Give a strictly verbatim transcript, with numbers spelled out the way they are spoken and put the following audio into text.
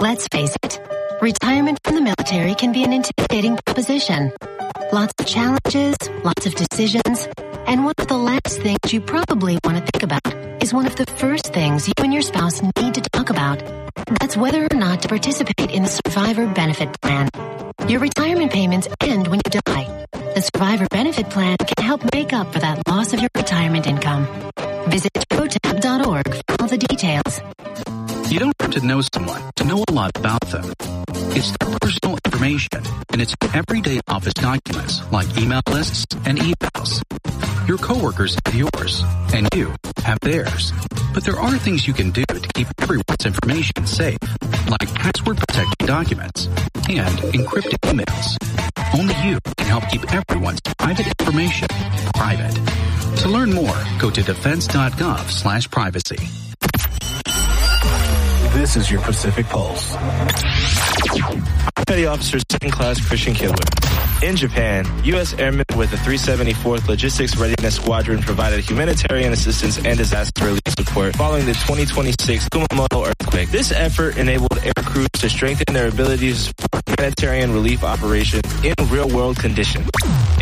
Let's face it, retirement from the military can be an intimidating proposition. Lots of challenges, lots of decisions, and one of the last things you probably want to think about is one of the first things you and your spouse need to talk about. That's whether or not to participate in the Survivor Benefit Plan. Your retirement payments end when you die. The Survivor Benefit Plan can help make up for that loss of your retirement income. Visit pro tab dot org for all the details. You don't have to know someone to know a lot about them. It's their personal information, and it's everyday office documents like email lists and emails. Your coworkers have yours, and you have theirs. But there are things you can do to keep everyone's information safe, like password-protected documents and encrypted emails. Only you can help keep everyone's private information private. To learn more, go to defense dot gov slash privacy. This is your Pacific Pulse. Petty Officer Second Class Christian Kidwood. In Japan, U S airmen with the three seventy-fourth Logistics Readiness Squadron provided humanitarian assistance and disaster relief support following the twenty twenty-six Kumamoto earthquake. This effort enabled air crews to strengthen their abilities to support humanitarian relief operations in real-world conditions.